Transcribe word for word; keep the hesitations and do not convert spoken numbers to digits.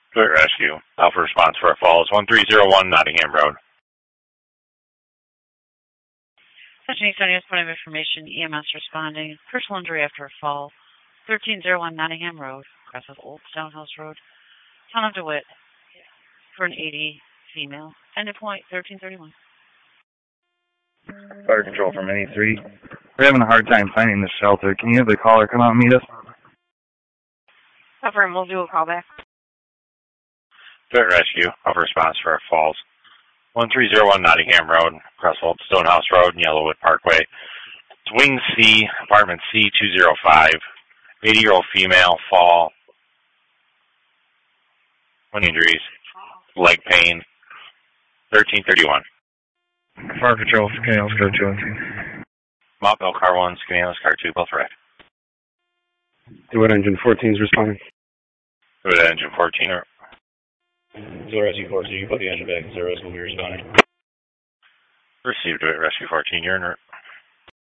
Fleet Rescue. Alpha response for our falls. one three zero one Nottingham Road. Section eight seventy, point of information, E M S responding. Personal injury after a fall. thirteen oh one Nottingham Road, across of Old Stonehouse Road, Town of DeWitt, for an eighty female. End of point, thirteen thirty-one. Fire control from N E three. We're having a hard time finding this shelter. Can you have the caller come out and meet us? Cover, we'll do a call back. Fleet Rescue. Alpha response for our falls. one three zero one Nottingham Road, across Old Stonehouse Road and Yellowwood Parkway. It's Wing C, apartment C two oh five. eighty-year-old female, fall. One injuries, leg pain. thirteen thirty-one. Fire Patrol, Scanals, Car two and two. Mount Bell, Car one, Scanals, Car two, both red. DeWitt Engine fourteen is responding. DeWitt Engine fourteen. Or Zero Rescue fourteen, put the engine back in zeros, we'll be responding. Received DeWitt Rescue fourteen, you're in route.